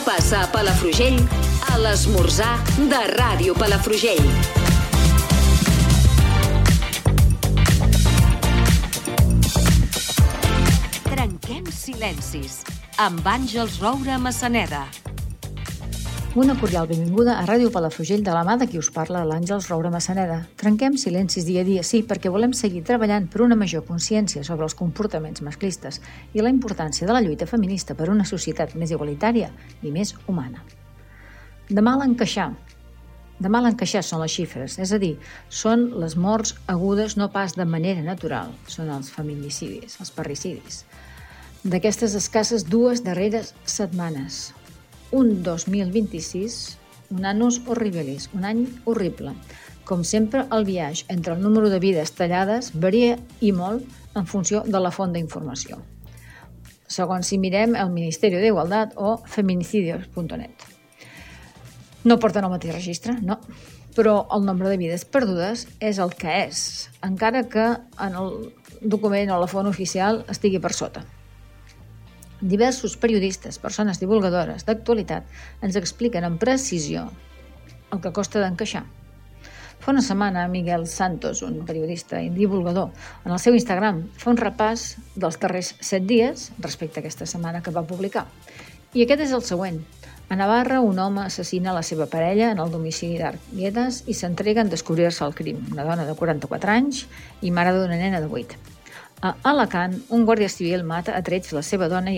passa a Palafrugell a l'esmorzar de Ràdio Palafrugell. Trenquem silencis amb Àngels Roure Massaneda. Una cordial benvinguda a Ràdio Palafrugell de la mà de qui us parla, l'Àngels Roure Massaneda. Trenquem silencis dia a dia, sí, perquè volem seguir treballant per una major consciència sobre els comportaments masclistes i la importància de la lluita feminista per una societat més igualitària i més humana. De mal encaixar són les xifres, és a dir, són les morts agudes no pas de manera natural, són els feminicidis, els parricidis. D'aquestes escasses 2 darreres setmanes, un 2026, un annus horribilis, un any horrible. Com sempre, el biaix entre el número de vides tallades varia i molt en funció de la font d'informació, segons si mirem el Ministeri d'Igualtat o feminicidios.net. No porten el mateix registre, no, però el nombre de vides perdudes és el que és, encara que en el document o la font oficial estigui per sota. Diversos periodistes, persones divulgadores d'actualitat, ens expliquen amb precisió el que costa d'encaixar. Fa una setmana, Miguel Santos, un periodista i divulgador, en el seu Instagram fa un repàs dels darrers 7 dies respecte a aquesta setmana que va publicar. I aquest és el següent. A Navarra, un home assassina la seva parella en el domicili d'Arguedas i s'entrega en descobrir-se el crim. Una dona de 44 anys i mare d'una nena de 8. A Alacant, un guàrdia civil mata a trets la seva dona i